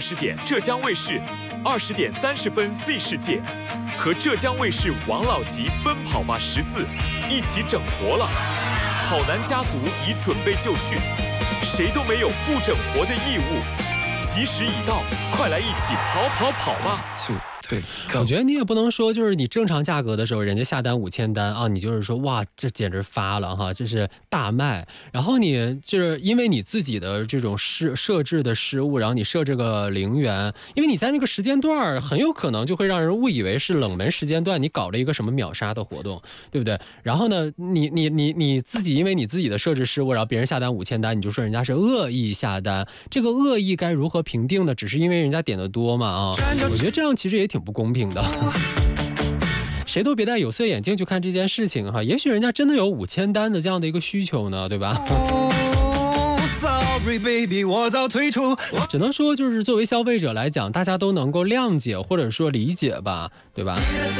20点浙江卫视，20点30分 C 世界，和浙江卫视王老吉奔跑吧14一起整活了。跑男家族已准备就绪，谁都没有不整活的义务。吉时已到，快来一起跑吧！ 对，我觉得你也不能说就是你正常价格的时候，人家下单5000单啊，你就是说哇，这简直发了哈，这是大卖。然后你就是因为你自己的这种设置的失误，然后你设置个0元，因为你在那个时间段很有可能就会让人误以为是冷门时间段，你搞了一个什么秒杀的活动，对不对？然后呢，你自己因为你自己的设置失误，然后别人下单5000单，你就说人家是恶意下单，这个恶意该如何评定呢？只是因为人家点的多嘛啊？我觉得这样其实也挺不公平的。谁都别戴有色眼镜去看这件事情哈，也许人家真的有5000单的这样的一个需求呢，对吧？Sorry baby， 我早退出。只能说就是作为消费者来讲，大家都能够谅解或者说理解吧，对吧？